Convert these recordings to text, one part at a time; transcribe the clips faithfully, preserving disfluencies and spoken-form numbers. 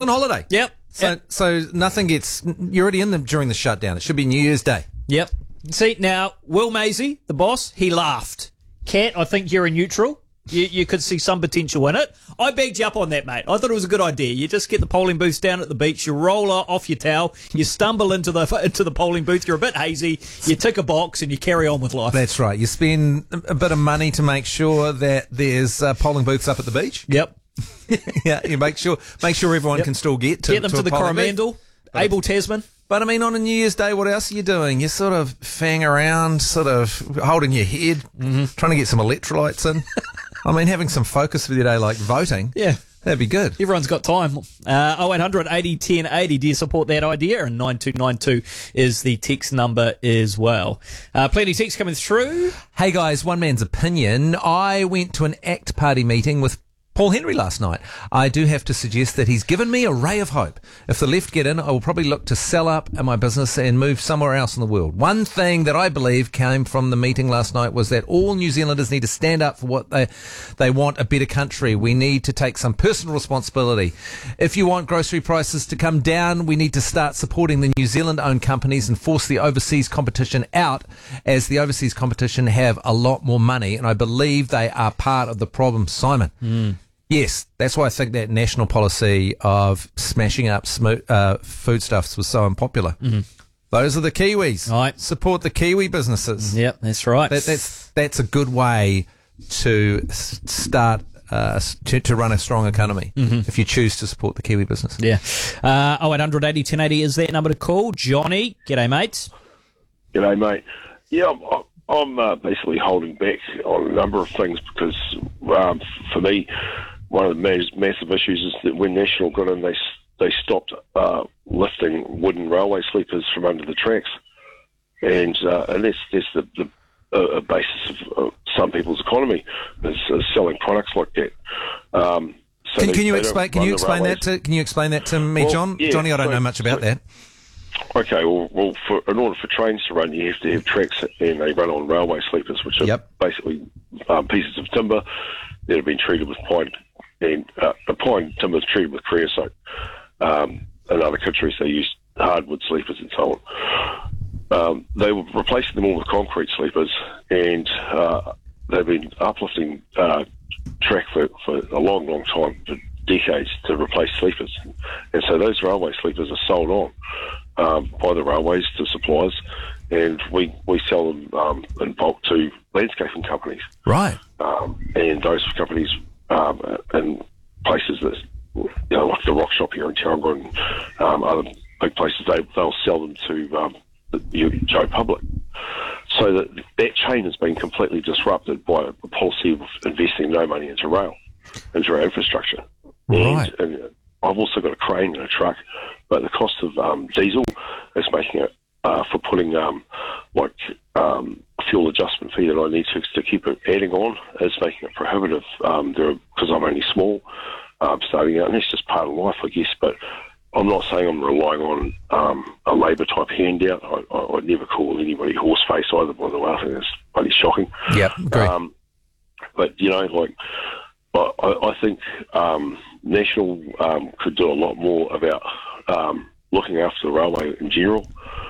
on holiday. Yep. So, yep. so nothing gets. You're already in them during the shutdown. It should be New Year's Day. Yep. See, now, Will Maisie, the boss, he laughed. Kat, I think you're a neutral. You, you could see some potential in it. I bagged you up on that, mate. I thought it was a good idea. You just get the polling booths down at the beach, you roll off your towel, you stumble into the into the polling booth, you're a bit hazy, you tick a box and you carry on with life. That's right. You spend a bit of money to make sure that there's uh, polling booths up at the beach. Yep. Yeah, you make sure make sure everyone yep. can still get to Get them to, to a the polling Coromandel, booth. Abel Tasman. But, I mean, on a New Year's Day, what else are you doing? You're sort of fang around, sort of holding your head, mm-hmm. trying to get some electrolytes in. I mean, having some focus with your day, like voting. Yeah. That'd be good. Everyone's got time. Uh, oh eight hundred eighty ten eighty. Do you support that idea? And nine two nine two is the text number as well. Uh, plenty of text coming through. Hey, guys, one man's opinion. I went to an ACT Party meeting with Paul Henry last night. I do have to suggest that he's given me a ray of hope. If the left get in, I will probably look to sell up my business and move somewhere else in the world. One thing that I believe came from the meeting last night was that all New Zealanders need to stand up for what they they want, a better country. We need to take some personal responsibility. If you want grocery prices to come down, we need to start supporting the New Zealand-owned companies and force the overseas competition out, as the overseas competition have a lot more money, and I believe they are part of the problem, Simon. Mm. Yes, that's why I think that national policy of smashing up sm- uh, foodstuffs was so unpopular. Mm-hmm. Those are the Kiwis. Right. Support the Kiwi businesses. Yep, that's right. That, that's that's a good way to s- start uh, to, to run a strong economy, mm-hmm. if you choose to support the Kiwi business. Yeah. Uh, oh eight hundred eighty ten eighty is that number to call. Johnny, g'day, mates. G'day, mate. Yeah, I'm, I'm uh, basically holding back on a number of things because, um, for me, one of the mass- massive issues is that when National got in, they they stopped uh, lifting wooden railway sleepers from under the tracks, and uh, and that's that's the, the uh, basis of uh, some people's economy is, is selling products like that. Um, so can, they, can you they explain? Can you explain that to? Can you explain that to me, well, John? Yeah, Johnny, I don't so, know much about so, that. Okay, well, well for, in order for trains to run, you have to have tracks, and they run on railway sleepers, which are yep. basically um, pieces of timber that have been treated with pine, and uh, the pine timber is treated with creosote. Um, in other countries, they use hardwood sleepers and so on. Um, they were replacing them all with concrete sleepers, and uh, they've been uplifting uh, track for, for a long, long time, for decades, to replace sleepers. And so those railway sleepers are sold on um, by the railways to suppliers, and we, we sell them um, in bulk to landscaping companies. Right. Um, and those companies um, in places that, you know, like the Rock Shop here in Tauranga and um, other big places, they, they'll sell them to um, the Joe Public. So that that chain has been completely disrupted by a policy of investing no money into rail, into our infrastructure. Right. And, and I've also got a crane and a truck, but the cost of um, diesel is making it, uh, for putting um, like um, fuel adjustment fee that I need to, to keep it adding on, is making it prohibitive. Um, because I'm only small, um, starting out, and it's just part of life, I guess. But I'm not saying I'm relying on um, a Labor type handout. I, I, I'd never call anybody horse face either, by the way. I think it's bloody shocking. Yep, great. Um, but, you know, like, I, I think um, National um, could do a lot more about um, looking after the railway in general.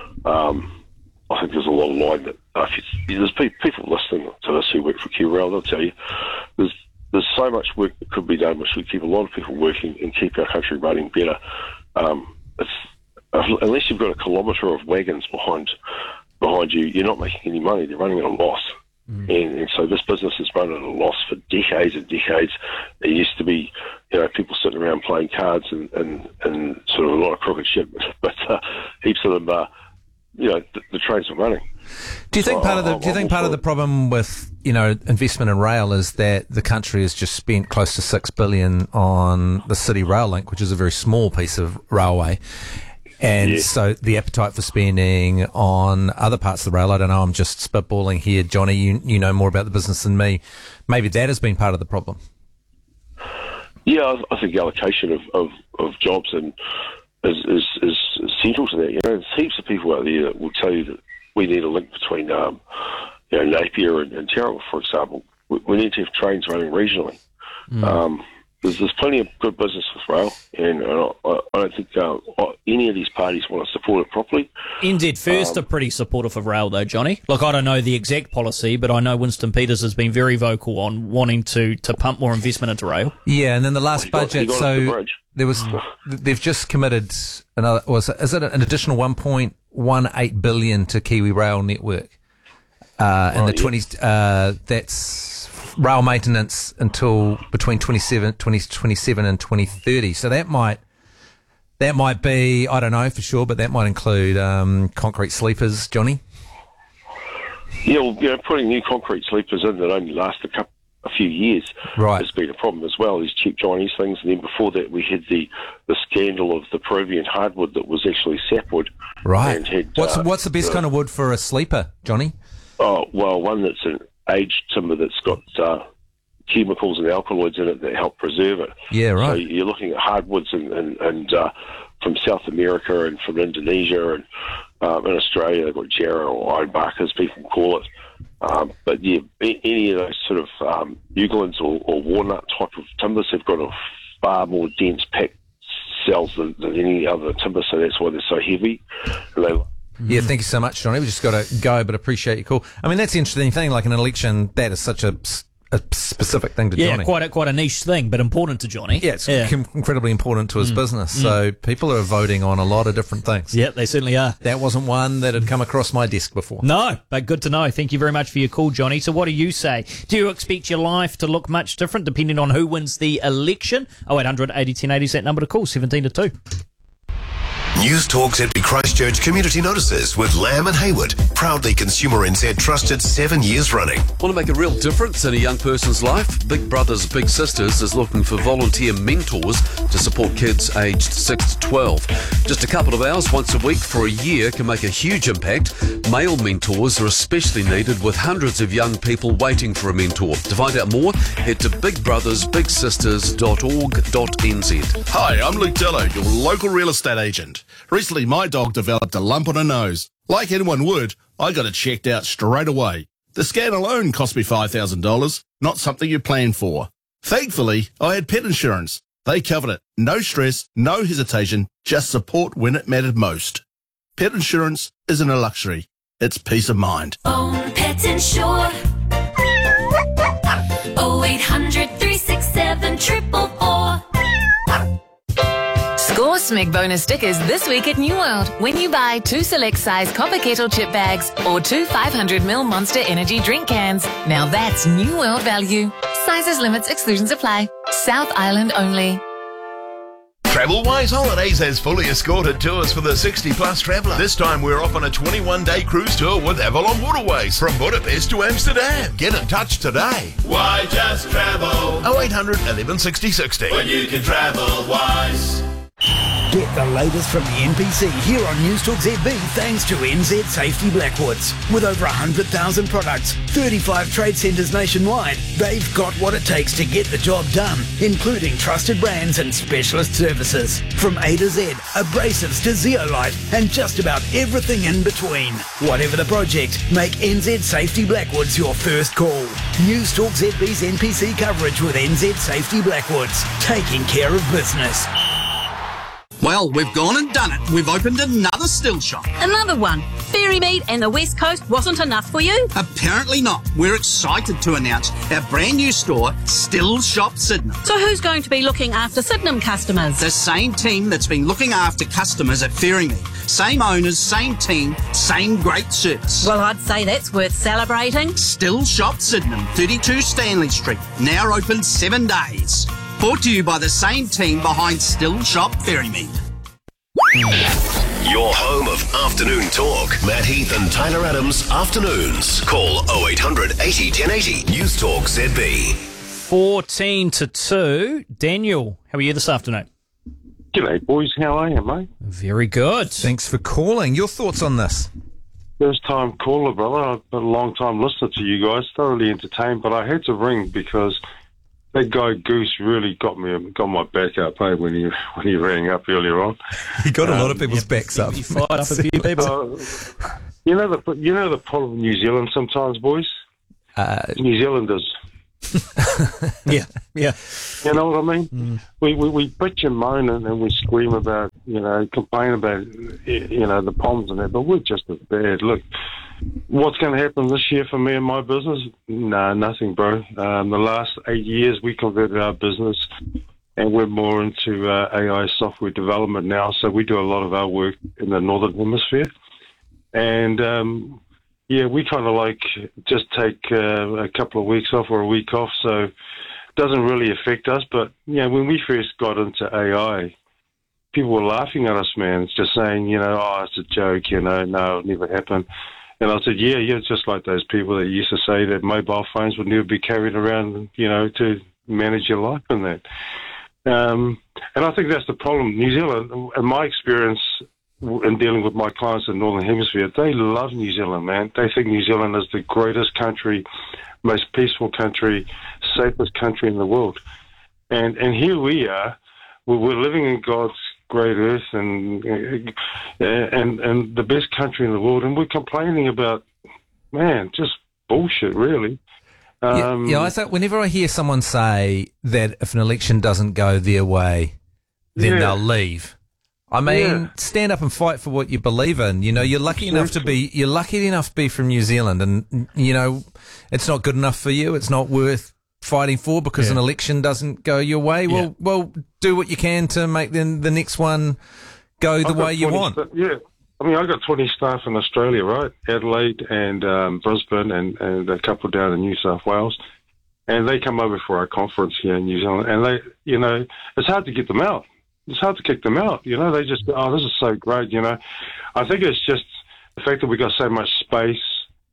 Um, I think there's a lot of line that uh, if you, there's pe- people listening to this who work for Q-Rail, they'll tell you there's there's so much work that could be done which would keep a lot of people working and keep our country running better. Um, it's, unless you've got a kilometre of wagons behind behind you, you're not making any money. They're running at a loss. Mm. And, and so this business has run at a loss for decades and decades. There used to be, you know, people sitting around playing cards and, and, and sort of a lot of crooked shit, but uh, heaps of them, uh, you know, the, the trains are running. Do you think so part of the I, Do you think part of the problem with, you know, investment in rail is that the country has just spent close to six billion on the City Rail Link, which is a very small piece of railway, and yeah. so the appetite for spending on other parts of the rail, I don't know, I'm just spitballing here, Johnny. You you know more about the business than me. Maybe that has been part of the problem. Yeah, I, I think allocation of, of, of jobs and is, is is central to that. You know, there's heaps of people out there that will tell you that we need a link between, um, you know, Napier and, and Tauranga, for example. We, we need to have trains running regionally. Mm. Um, there's, there's plenty of good business with rail, and uh, I, I don't think uh, any of these parties want to support it properly. N Z First Um, are pretty supportive of rail, though, Johnny. Like, I don't know the exact policy, but I know Winston Peters has been very vocal on wanting to, to pump more investment into rail. Yeah, and then the last He got- he budget, got us the so bridge. there was, they've just committed another, was it, is it an additional one point one eight billion to Kiwi Rail Network? Uh, and Right, the twenty, uh, that's rail maintenance until between twenty-seven, twenty twenty-seven and twenty thirty. So that might, that might be, I don't know for sure, but that might include, um, concrete sleepers, Johnny. Yeah, well, you know, putting new concrete sleepers in that only last a couple, a few years Right. has been a problem as well. These cheap Chinese things, and then before that, we had the, the scandal of the Peruvian hardwood that was actually sapwood. Right. And had, What's, uh, what's the best uh, kind of wood for a sleeper, Johnny? Oh, well, one that's an aged timber that's got uh, chemicals and alkaloids in it that help preserve it. Yeah, right. So you're looking at hardwoods and, and, and uh, from South America and from Indonesia and um, in Australia they've got jarrah or ironbark as people call it. Um, but yeah, a- any of those sort of um, eucalypts or, or walnut type of timbers have got a far more dense packed cells than, than any other timber, so that's why they're so heavy. And they, Yeah, thank you so much, Johnny. We just got to go, but appreciate your call. I mean, that's the interesting thing. Like an election, that is such a, a specific thing to Yeah, Johnny. quite a, quite a niche thing, but important to Johnny. Yeah, it's com- incredibly important to his business. So people are voting on a lot of different things. Yeah, they certainly are. That wasn't one that had come across my desk before. No, but good to know. Thank you very much for your call, Johnny. So what do you say? Do you expect your life to look much different depending on who wins the election? oh eight hundred eighty ten eighty is that number to call, seventeen to two. News Talk Z B Christchurch Community Notices with Lamb and Hayward. Proudly Consumer N Z trusted seven years running. Want to make a real difference in a young person's life? Big Brothers Big Sisters is looking for volunteer mentors to support kids aged six to twelve. Just a couple of hours once a week for a year can make a huge impact. Male mentors are especially needed, with hundreds of young people waiting for a mentor. To find out more, head to big brothers big sisters dot org dot n z. Hi, I'm Luke Dillo, your local real estate agent. Recently, my dog developed a lump on her nose. Like anyone would, I got it checked out straight away. The scan alone cost me five thousand dollars, not something you plan for. Thankfully, I had pet insurance. They covered it. No stress, no hesitation, just support when it mattered most. Pet insurance isn't a luxury. It's peace of mind. Own Pet Insure. oh eight hundred three six seven four four four. Score Smeg bonus stickers this week at New World when you buy two select size copper kettle chip bags or two five hundred milliliter Monster Energy drink cans. Now that's New World value. Sizes, limits, exclusions apply. South Island only. TravelWise Holidays has fully escorted tours for the sixty plus traveller. This time we're off on a twenty-one day cruise tour with Avalon Waterways from Budapest to Amsterdam. Get in touch today. Why just travel oh eight hundred eleven sixty sixty. when you can travel wise? Get the latest from the N P C here on News Talk Z B thanks to N Z Safety Blackwoods. With over one hundred thousand products, thirty-five trade centres nationwide, they've got what it takes to get the job done, including trusted brands and specialist services. From A to Z, abrasives to zeolite, and just about everything in between. Whatever the project, make N Z Safety Blackwoods your first call. News Talk Z B's N P C coverage with N Z Safety Blackwoods, taking care of business. Well, we've gone and done it. We've opened another still shop. Another one. Fairy meat and the West Coast wasn't enough for you? Apparently not. We're excited to announce our brand new store, Still Shop Sydenham. So who's going to be looking after Sydenham customers? The same team that's been looking after customers at Fairymeat. Same owners, same team, same great service. Well, I'd say that's worth celebrating. Still Shop Sydenham, thirty-two Stanley Street. Now open seven days. Brought to you by the same team behind Still Shop Fairymeat. Your home of afternoon talk. Matt Heath and Tyler Adams, afternoons. Call oh eight hundred eighty ten eighty. News Talk Z B. fourteen to two. Daniel, how are you this afternoon? G'day, boys. How are you, mate? Very good. Thanks for calling. Your thoughts on this? First time caller, brother. I've been a long time listener to you guys. Thoroughly entertained, but I had to ring because that guy Goose really got me, got my back up, hey, when he when he rang up earlier on. He got a lot Um, of people's backs up. He fired up a few people. Uh, you know the you know the problem in New Zealand sometimes, boys. Uh, New Zealanders. yeah, yeah. You know what I mean? Mm. We, we we bitch and moan and, and we scream about you know, complain about, you know, the problems and that, but we're just as bad. Look, what's going to happen this year for me and my business? No, nothing, bro. Um, the last eight years, we converted our business, and we're more into uh, A I software development now, so we do a lot of our work in the Northern Hemisphere. And, um, yeah, we kind of like just take uh, a couple of weeks off or a week off, so it doesn't really affect us. But, yeah, when we first got into A I, people were laughing at us, man. It's just saying, you know, oh, it's a joke, you know, no, it'll never happen. And I said, yeah, yeah, it's just like those people that used to say that mobile phones would never be carried around, you know, to manage your life and that. Um, and I think that's the problem. New Zealand, in my experience in dealing with my clients in the Northern Hemisphere, they love New Zealand, man. They think New Zealand is the greatest country, most peaceful country, safest country in the world. And and here we are, we're, we're living in God's great earth and, and and the best country in the world, and we're complaining about, man, just bullshit, really. Um, yeah, yeah, I think whenever I hear someone say that if an election doesn't go their way, then Yeah. they'll leave. I mean, Yeah. stand up and fight for what you believe in. You know, you're lucky enough to be you're lucky enough to be from New Zealand, and you know, it's not good enough for you. It's not worth fighting for because Yeah. an election doesn't go your way. Well, Yeah. well, do what you can to make the the next one go the I've got way you twenty want. sta- yeah. I mean, I've got twenty staff in Australia, right? Adelaide and um, Brisbane and, and a couple down in New South Wales. And they come over for our conference here in New Zealand. And they, you know, it's hard to get them out. It's hard to kick them out. You know, they just, oh, this is so great, you know. I think it's just the fact that we got so much space.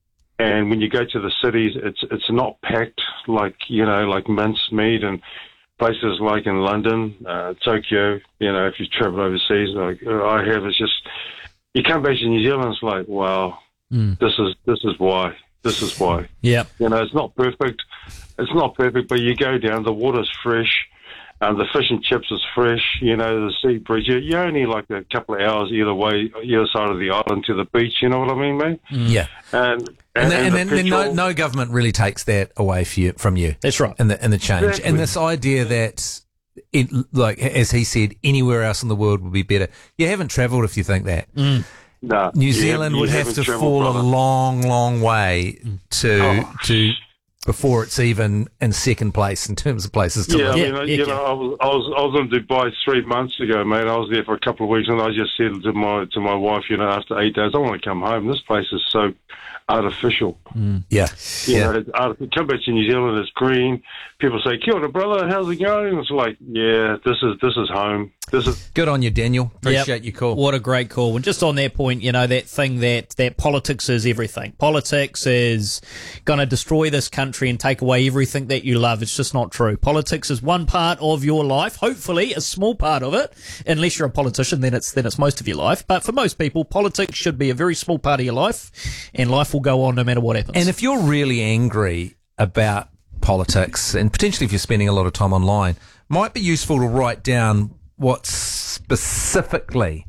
And when you go to the cities, it's it's not packed like, you know, like mincemeat and places like in London, uh, Tokyo, you know, if you travel overseas, like I have, it's just, you come back to New Zealand, it's like, wow, Mm. this is this is why. This is why. Yeah. You know, it's not perfect. It's not perfect, but you go down, the water's fresh, um, the fish and chips is fresh, you know, the sea breeze. You're, you're only like a couple of hours either way, either side of the island to the beach, you know what I mean, mate? Yeah. And, And, and, then, and, the then, then no, petrol- no government really takes that away for you, from you. That's right. And the, and the change. Exactly. And this idea that, it, like, as he said, anywhere else in the world would be better. You haven't travelled if you think that. Mm. No, New you Zealand you would have haven't to travelled, fall brother. a long, long way to Oh. to before it's even in second place in terms of places to Yeah, I live. mean, Yeah, uh, yeah, you yeah. know, I was, I was I was in Dubai three months ago, mate. I was there for a couple of weeks, and I just said to my to my wife, you know, after eight days, I want to come home. This place is so artificial. Yeah, You yeah. know, it's art- come back to New Zealand, it's green. People say, "Kia ora, brother, how's it going?" It's like, yeah, this is this is home. This is Good on you, Daniel. Appreciate Yep. your call. What a great call. And just on that point, you know, that thing that, that politics is everything. Politics is going to destroy this country and take away everything that you love. It's just not true. Politics is one part of your life, hopefully a small part of it. Unless you're a politician, then it's, then it's most of your life. But for most people, politics should be a very small part of your life, and life will go on no matter what happens. And if you're really angry about politics, and potentially if you're spending a lot of time online, might be useful to write down what specifically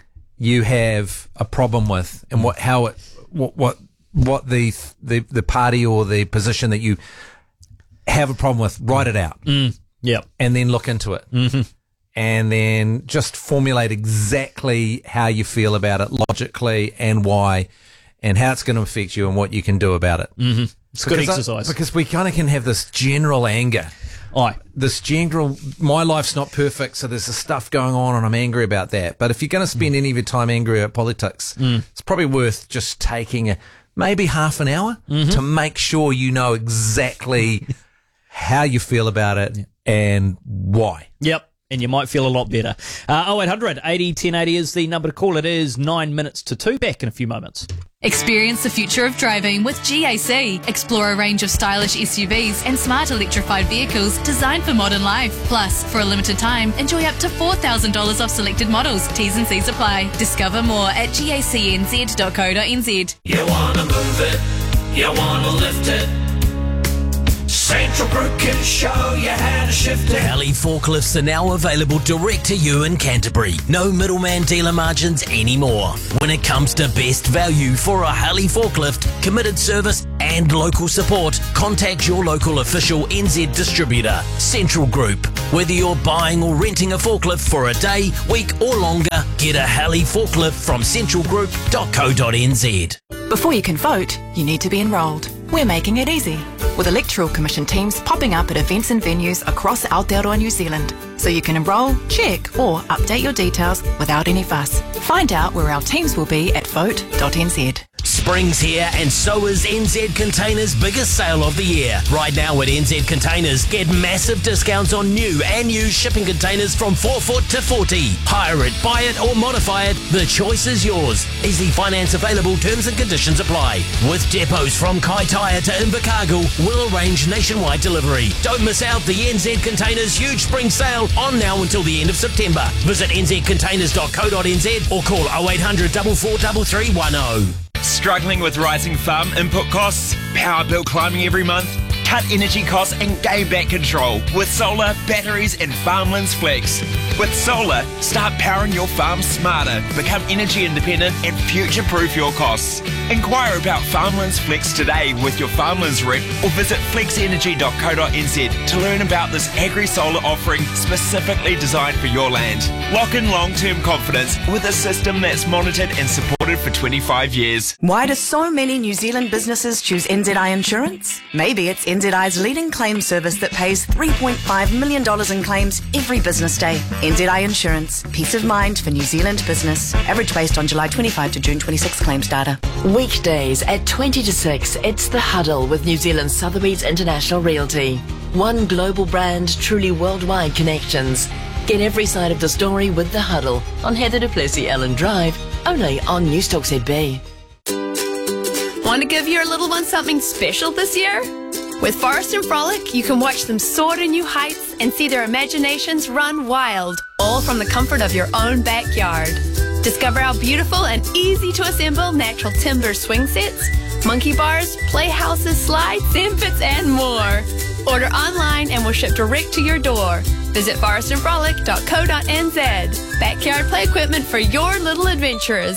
you have a problem with, and what how it what what what the the the party or the position that you have a problem with. Write it out, Mm, yeah, and then look into it, mm-hmm. and then just formulate exactly how you feel about it logically and why, and how it's going to affect you and what you can do about it. Mm-hmm. It's good Because I- exercise. because we kind of can have this general anger. Aye. This general, my life's not perfect, so there's this stuff going on and I'm angry about that. But if you're going to spend any of your time angry about politics, Mm. it's probably worth just taking a, maybe half an hour Mm-hmm. to make sure you know exactly how you feel about it and why. Yep. And you might feel a lot better. Uh, oh eight hundred eighty ten eighty is the number to call. It is nine minutes to two. Back in a few moments. Experience the future of driving with G A C. Explore a range of stylish S U Vs and smart electrified vehicles designed for modern life. Plus, for a limited time, enjoy up to four thousand dollars off selected models. T's and C's apply. Discover more at gacnz dot co dot n z. You wanna move it, you wanna lift it. Central Group can show you how to shift it. Heli forklifts are now available direct to you in Canterbury. No middleman dealer margins anymore. When it comes to best value for a Heli forklift, committed service and local support, contact your local official N Z distributor, Central Group. Whether you're buying or renting a forklift for a day, week or longer, get a Heli forklift from central group dot co dot n z. Before you can vote, you need to be enrolled. We're making it easy, with electoral commission teams popping up at events and venues across Aotearoa, New Zealand, so you can enrol, check or update your details without any fuss. Find out where our teams will be at vote dot n z. Spring's here and so is N Z Containers' biggest sale of the year. Right now at N Z Containers, get massive discounts on new and used shipping containers from four foot to forty. Hire it, buy it or modify it, the choice is yours. Easy finance available, terms and conditions apply. With depots from Kaitaia to Invercargill, we'll arrange nationwide delivery. Don't miss out the N Z Containers huge spring sale on now until the end of September. Visit n z containers dot co dot n z or call oh eight hundred, four four three three one oh. Struggling with rising farm input costs? Power bill climbing every month? Cut energy costs and gain back control with solar, batteries and Farmlands Flex. With solar, start powering your farm smarter, become energy independent and future-proof your costs. Inquire about Farmlands Flex today with your Farmlands rep or visit flex energy dot co dot n z to learn about this agri-solar offering specifically designed for your land. Lock in long-term confidence with a system that's monitored and supported for twenty-five years. Why do so many New Zealand businesses choose N Z I Insurance? Maybe it's N Z I's leading claim service that pays three point five million dollars in claims every business day. N Z I Insurance. Peace of mind for New Zealand business. Average based on July twenty-fifth to June twenty-sixth claims data. Weekdays at twenty to six, it's The Huddle with New Zealand Sotheby's International Realty. One global brand, truly worldwide connections. Get every side of the story with The Huddle on Heather du Plessis Ellen Drive, only on Newstalk Z B. Want to give your little one something special this year? With Forest and Frolic, you can watch them soar to new heights and see their imaginations run wild, all from the comfort of your own backyard. Discover our beautiful and easy to assemble natural timber swing sets, monkey bars, playhouses, slides, sand pits, and more. Order online and we'll ship direct to your door. Visit forest and frolic dot co dot n z. Backyard play equipment for your little adventurers.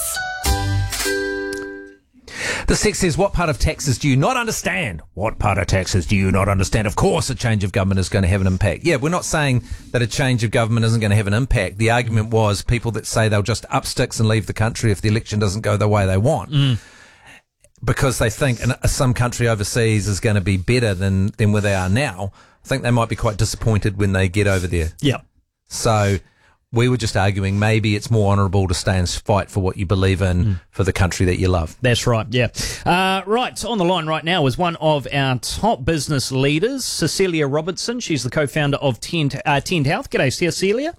The text says, what part of taxes do you not understand? What part of taxes do you not understand? Of course, a change of government is going to have an impact. Yeah, we're not saying that a change of government isn't going to have an impact. The argument was people that say they'll just up sticks and leave the country if the election doesn't go the way they want. Mm. Because they think in some country overseas is going to be better than, than where they are now. I think they might be quite disappointed when they get over there. Yeah. So we were just arguing maybe it's more honourable to stay and fight for what you believe in mm. for the country that you love. That's right, yeah. Uh, right, on the line right now is one of our top business leaders, Cecilia Robertson. She's the co-founder of Tend, uh, Tend Health. G'day, Cecilia.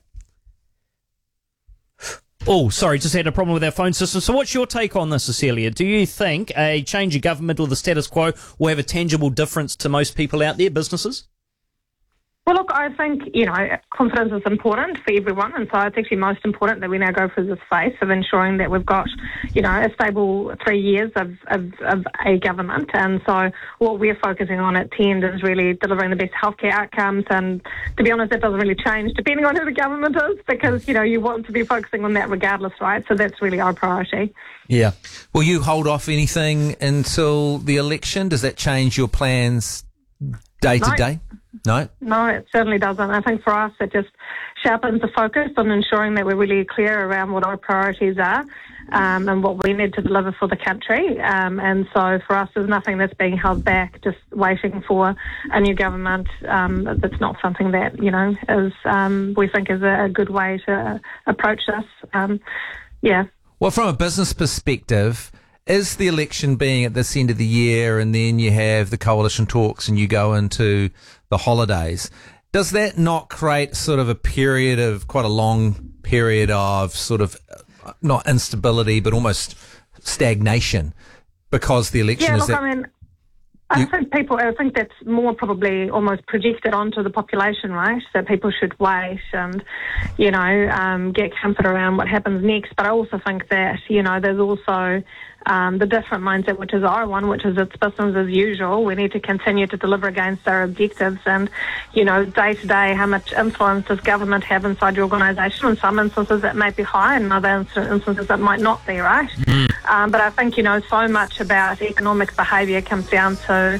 Oh, sorry, just had a problem with our phone system. So what's your take on this, Cecilia? Do you think a change of government or the status quo will have a tangible difference to most people out there, businesses? Well, look, I think, you know, confidence is important for everyone, and so it's actually most important that we now go through this phase of ensuring that we've got, you know, a stable three years of, of, of a government. And so what we're focusing on at Tend is really delivering the best healthcare outcomes, and to be honest, that doesn't really change depending on who the government is, because, you know, you want to be focusing on that regardless, right? So that's really our priority. Yeah. Will you hold off anything until the election? Does that change your plans day to No. day? No? No, it certainly doesn't. I think for us, it just sharpens the focus on ensuring that we're really clear around what our priorities are um, and what we need to deliver for the country. Um, and so for us, there's nothing that's being held back, just waiting for a new government. Um, that's not something that, you know, is um, we think is a, a good way to uh, approach this. Um, yeah. Well, from a business perspective, is the election being at this end of the year and then you have the coalition talks and you go into the holidays, does that not create sort of a period of quite a long period of sort of uh, not instability but almost stagnation because the election Yeah, is look, that I mean, I think people, I think that's more probably almost projected onto the population, right? That people should wait and, you know, um, get comfort around what happens next. But I also think that, you know, there's also um, the different mindset, which is our one, which is it's business as usual. We need to continue to deliver against our objectives. And, you know, day to day, how much influence does government have inside your organisation? In some instances, it might be high, and in other instances, it might not be, right? Mm. Um, but I think, you know, so much about economic behaviour comes down to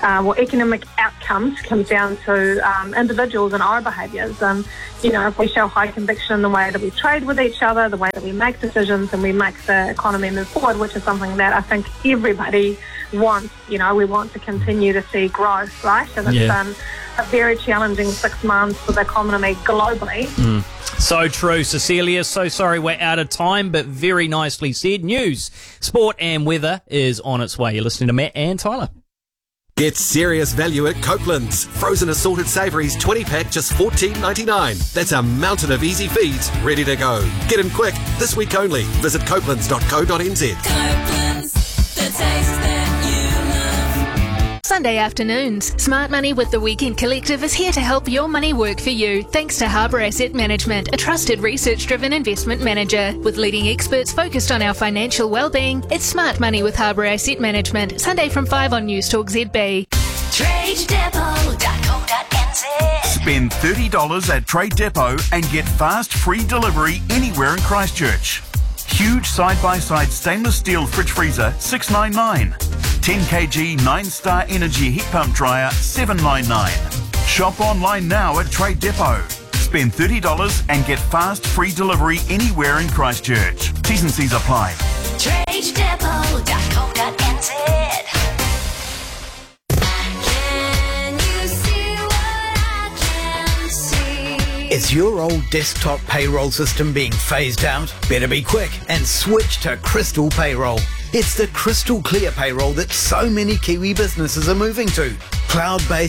uh, well, economic outcomes comes down to um, individuals and our behaviours. And, you know, if we show high conviction in the way that we trade with each other, the way that we make decisions and we make the economy move forward, which is something that I think everybody wants. You know, we want to continue to see growth, right? And it's Yeah. been a very challenging six months for the economy globally. Mm. So true, Cecilia. So sorry we're out of time, but very nicely said. News, sport and weather is on its way. You're listening to Matt and Tyler. Get serious value at Copeland's. Frozen assorted savouries twenty pack just fourteen ninety-nine. That's a mountain of easy feeds ready to go. Get them quick, this week only. Visit copelands dot co dot n z. Copeland's, the taste that you love. Sunday afternoons. Smart Money with the Weekend Collective is here to help your money work for you, thanks to Harbour Asset Management, a trusted research-driven investment manager. With leading experts focused on our financial well-being, it's Smart Money with Harbour Asset Management, Sunday from five on News Talk Z B. trade depot dot co dot n z. Spend thirty dollars at Trade Depot and get fast free delivery anywhere in Christchurch. Huge side-by-side stainless steel fridge freezer, six ninety-nine. ten kilogram nine star Energy heat pump dryer, seven ninety-nine. Shop online now at Trade Depot. Spend thirty dollars and get fast free delivery anywhere in Christchurch. T's and C's apply. trade depot dot co dot n z. Can you see what I can see? Is your old desktop payroll system being phased out? Better be quick and switch to Crystal Payroll. It's the crystal clear payroll that so many Kiwi businesses are moving to. Cloud-based